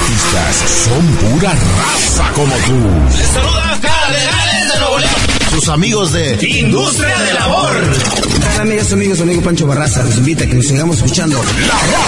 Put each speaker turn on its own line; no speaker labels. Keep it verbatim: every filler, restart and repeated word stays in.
artistas son pura raza como tú.
Les saluda Cardenales de Nuevo León.
Sus amigos de
Industria de Labor.
Hola amigas, amigos, amigo Pancho Barraza los invita a que nos sigamos escuchando
La Raza.